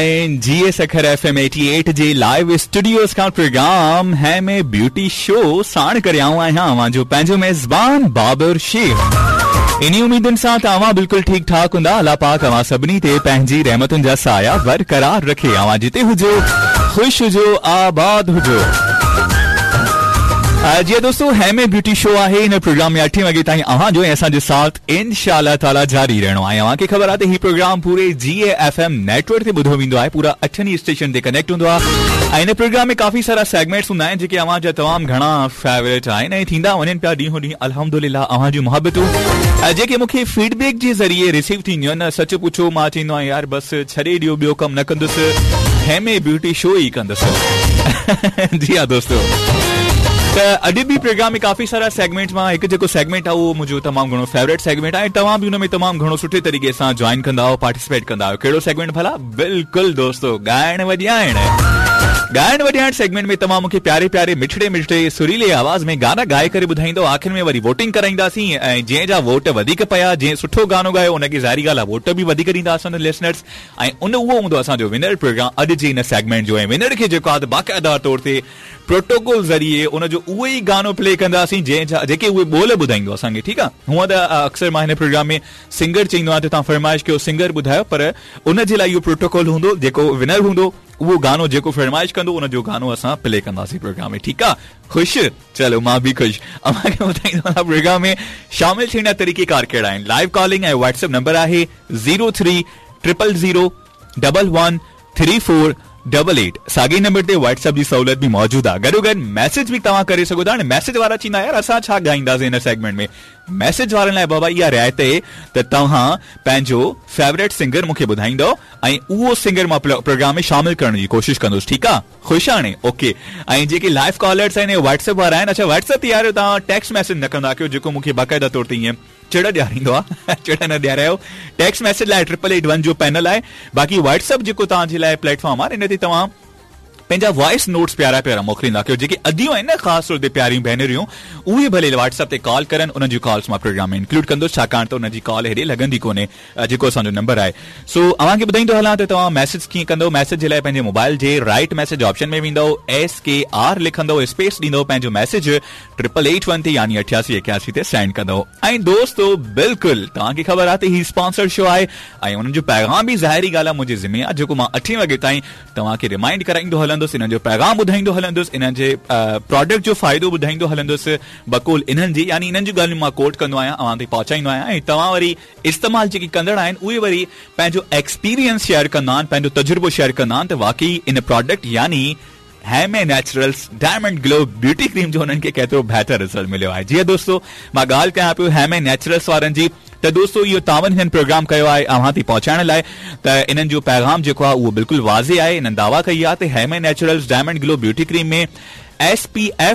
GS अखर FM 88 जे live studios का programme है में ब्यूटी शो साण करे आऊं आहियां अवां जो पंहिंजो मेज़बान बाबर शेख। इन्हीं उम्मीदुनि सां तव्हां बिल्कुल ठीक ठाक हूंदा। अल्लाह पाक अवां सभिनी ते पंहिंजी रहमतुनि जा साया बरकरार रखे। अवां जिते हुजो खुश हुजो आबाद हुजो। जी दोस्तों, है में ब्यूटी शो आहे। इन प्रोग्राम में 8 वगे ताईं अवां जो ऐं असांजो साथ इंशाअल्लाह ताला जारी रहणो आहे। अवां खे ख़बर आहे त ही प्रोग्राम पूरे GAFM नेटवर्क ते ॿुधो वेंदो आहे, पूरा 8 स्टेशन ते कनेक्ट हूंदो आहे। ऐं इन प्रोग्राम में काफ़ी सारा सेगमेंट्स हूंदा आहिनि जेके अवां जा तमामु घणा फेवरेट आहिनि ऐं थींदा वञनि पिया ॾींहों ॾींहुं। अल्हम्दुलिल्लाह अवां जूं मुहबतूं जेके मूंखे फीडबैक जे ज़रिए रिसीव थींदियूं आहिनि। सच पुछो मां चवंदो आहियां यार बसि छॾे ॾियो, ॿियो कमु न कंदुसि, है में ब्यूटी शो ई कंदुसि। जी हा दोस्तों, अॼु बि प्रोग्राम में काफ़ी सारा सेगमेंट मां हिकु जेको सेगमेंट आहे उहो मुंहिंजो तमामु घणो फेवरेट सेगमेंट आहे। तव्हां बि हुन में तमामु घणो सुठे तरीक़े सां जॉइन कंदा आहियो, पार्टिसिपेट कंदा आहियो। कहिड़ो सेगमेंट भला? बिल्कुलु दोस्तों, ॻाइण वॼाइण सेगमेंट में तव्हां मूंखे प्यारे प्यारे मिठड़े मिठड़े सुरीले आवाज़ में गाना ॻाए करे ॿुधाईंदो। आख़िर में वरी वोटिंग कराईंदासीं ऐं जंहिंजा वोट वधीक पिया, जंहिं सुठो गानो ॻायो उनखे ज़ाहिरी ॻाल्हि आहे वोट बि वधीक ॾींदा असांजा लिसनर्स। ऐं उहो हूंदो असांजो विनर प्रोग्राम अॼु जे इन सेगमेंट जो। ऐं विनर खे जेको आहे बाक़ाइदा तौर ते प्रोटोकॉल ज़रिए उनजो उहो ई गानो प्ले कंदासीं जेके उहे ॿोल ॿुधाईंदो असांखे। ठीकु आहे, हूअं त अक्सर मां हिन प्रोग्राम में सिंगर चईंदो आहियां त तव्हां फरमाइश कयो, सिंगर ॿुधायो, पर उनजे लाइ इहो प्रोटोकॉल हूंदो जेको विनर हूंदो उहो गानो जेको फरमाइश कंदो उनजो गानो असां प्ले कंदासीं प्रोग्राम में। ठीकु आहे, ख़ुशि? चलो मां बि ख़ुशि। अव्हांखे ॿुधाईंदो प्रोग्राम में शामिल थियण जा तरीक़ेकार कहिड़ा आहिनि। लाइव कॉलिंग ऐं व्हाट्सएप नंबर आहे 0300013488। साॻे नंबर ते व्हाट्सएप जी सहूलियत बि मौजूदु आहे। गॾोगॾु मैसेज बि तव्हां करे सघो था। मैसेज वारा चईंदा यार असां छा ॻाईंदासीं हिन सेगमेंट में। मैसेज वारनि लाइ बाबा इहा रिआयत आहे त तव्हां पंहिंजो फेवरेट सिंगर मूंखे ॿुधाईंदो ऐं उहो सिंगर मां प्रोग्राम में शामिल करण जी कोशिशि कंदुसि। ठीकु आहे, ख़ुशि हाणे? ओके। ऐं जेके लाइव कॉलर्स आहिनि व्हाट्सएप वारा आहिनि, अच्छा व्हाट्सएप ते यार तव्हां टेक्स्ट मैसेज न कंदा कयो जेको मूंखे बाक़ाइदा तौर ते ईअं चिड़ ॾियारींदो आहे। चिड़ न ॾियारायो। टेक्स्ट मैसेज लाइ 8881 जो पैनल आहे। बाक़ी व्हाट्सएप जेको तव्हांजे लाइ प्लेटफॉर्म आहे इन ते तव्हां पंहिंजा वॉइस नोट्स प्यारा प्यारा मोकिलींदा कयो। जेके अदियूं आहिनि न ख़ासि तौर ते प्यारियूं भेनरियूं, उहे भले व्हाट्सएप ते कॉल करनि, उन्हनि जी कॉल्स मां प्रोग्राम में इंक्लूड कंदुसि छाकाणि त उनजी कॉल हेॾे लॻंदी कोन्हे जेको असांजो नंबर आहे। सो अव्हांखे ॿुधाईंदो हलां त तव्हां मैसेज कीअं कंदो। मैसेज जे लाइ पंहिंजे मोबाइल जे राइट मैसेज ऑप्शन में वेंदो, SKR लिखंदो, स्पेस ॾींदो, पंहिंजो मैसेज 8881 ते यानी 8881 ते सेंड कंदो। ऐं दोस्तो बिल्कुलु तव्हांखे ख़बर आहे त ही स्पॉन्सर्ड शो आहे ऐं उन्हनि जो पैगाम बि ज़ाहिरी ॻाल्हि आहे मुंहिंजे ज़िम्मे आहे जेको मां 8 वगे ताईं तव्हांखे रिमाइंड कराईंदो हलंदुसि, इन्हनि जो पैगाम ॿुधाईंदो हलंदुसि, इन्हनि जे प्रोडक्ट जो फ़ाइदो ॿुधाईंदो हलंदुसि बकुल इन्हनि जी, यानी इन्हनि जूं ॻाल्हियूं मां कोट कंदो आहियां, अव्हां ताईं पहुचाईंदो आहियां। ऐं तव्हां वरी इस्तेमालु जेकी कंदड़ आहिनि उहे वरी पंहिंजो एक्सपीरियंस शेयर कंदा आहिनि, पंहिंजो तजुर्बो शेयर कंदा आहिनि त वाकई इन प्रोडक्ट यानी हैमे naturals diamond glow beauty cream जो हुननि खे केतिरो बहितर रिज़ल्ट मिलियो आहे। जीअं दोस्तों मां ॻाल्हि कयां पियो हैमे नेचुरल्स वारनि जी, त दोस्तों इहो तावन हिन प्रोग्राम कयो आहे अव्हां ताईं पहुचाइण लाइ त इन्हनि जो पैगाम जेको आहे उहो बिल्कुलु वाज़े आहे। इन्हनि दावा कई आहे त हैमे naturals diamond glow beauty cream में SPF